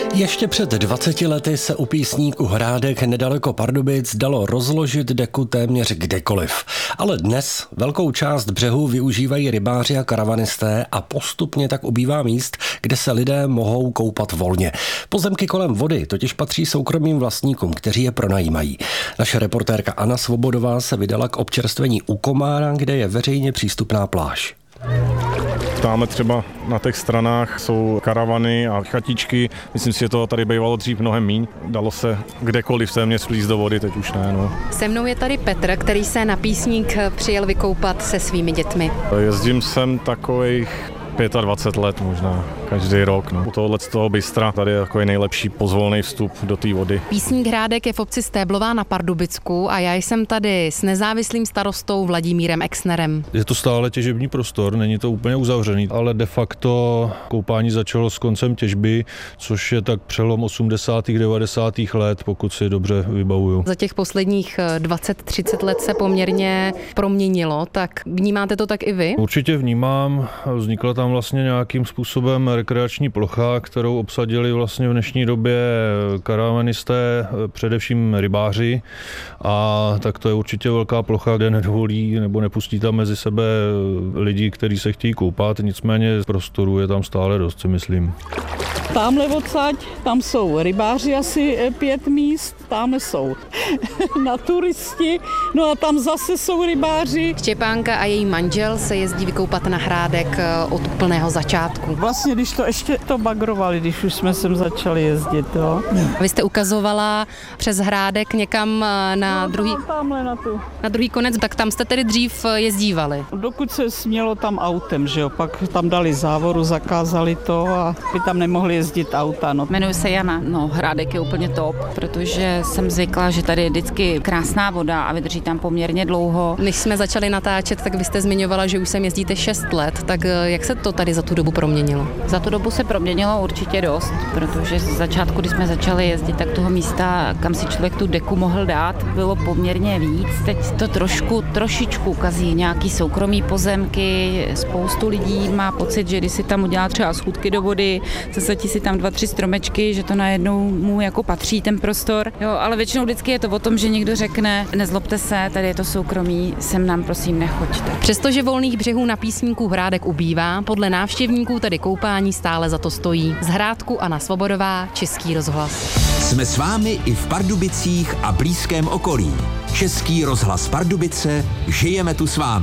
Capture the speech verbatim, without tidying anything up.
Ještě před dvaceti lety se u Písníku Hrádek nedaleko Pardubic dalo rozložit deku téměř kdekoliv. Ale dnes velkou část břehu využívají rybáři a karavanisté a postupně tak ubývá míst, kde se lidé mohou koupat volně. Pozemky kolem vody totiž patří soukromým vlastníkům, kteří je pronajímají. Naše reportérka Anna Svobodová se vydala k občerstvení u Komára, kde je veřejně přístupná pláž. Tam třeba na těch stranách jsou karavany a chatičky. Myslím si, že to tady bývalo dřív mnohem míň. Dalo se kdekoliv téměř vlízt do vody, teď už ne. No. Se mnou je tady Petr, který se na Písník přijel vykoupat se svými dětmi. Jezdím sem takových dvacet pět let možná, každý rok. No. U tohohle z toho bystra tady je takový nejlepší pozvolný vstup do té vody. Písník Hrádek je v obci Stéblová na Pardubicku a já jsem tady s nezávislým starostou Vladimírem Exnerem. Je to stále těžební prostor, není to úplně uzavřený, ale de facto koupání začalo s koncem těžby, což je tak přelom osmdesátých devadesátých let, pokud si dobře vybavuju. Za těch posledních dvacet třicet let se poměrně proměnilo, tak vnímáte to tak i vy? Určitě vnímám, vznikla tam vlastně nějakým způsobem rekreační plocha, kterou obsadili vlastně v dnešní době karavanisté, především rybáři, a tak to je určitě velká plocha, kde nedovolí nebo nepustí tam mezi sebe lidi, kteří se chtějí koupat, nicméně prostoru je tam stále dost, si myslím. Tamhle odsaď, tam jsou rybáři asi pět míst, tamhle jsou na turisti, no a tam zase jsou rybáři. Štěpánka a její manžel se jezdí vykoupat na Hrádek od úplného začátku. Vlastně, když to ještě to bagrovali, když už jsme sem začali jezdit, jo. Vy jste ukazovala přes Hrádek někam na no, druhý, tamhle na, tu. na druhý konec, tak tam jste tedy dřív jezdívali. Dokud se smělo tam autem, že jo, pak tam dali závoru, zakázali to a by tam nemohli jezdit auta. No. Jmenuji se Jana. No, Hrádek je úplně top, protože jsem zvykla, že tady je vždycky krásná voda a vydrží tam poměrně dlouho. Než jsme začali natáčet, tak vy jste zmiňovala, že už sem jezdíte šest let, tak jak se to tady za tu dobu proměnilo? Za tu dobu se proměnilo určitě dost, protože z začátku, když jsme začali jezdit, tak toho místa, kam si člověk tu deku mohl dát, bylo poměrně víc. Teď to trošku, trošičku kazí nějaký soukromý pozemky, spoustu lidí má pocit, že když si tam udělá třeba schůdky do vody, zasadí si tam dva, tři stromečky, že to najednou mu jako patří ten prostor. Jo, ale většinou vždycky je to o tom, že někdo řekne, nezlobte se, tady je to soukromí, sem nám prosím nechoďte. Přestože volných břehů na Písníku Hrádek ubývá, podle návštěvníků tady koupání stále za to stojí. Z Hrádku Anna Svobodová, Český rozhlas. Jsme s vámi i v Pardubicích a blízkém okolí. Český rozhlas Pardubice, žijeme tu s vámi.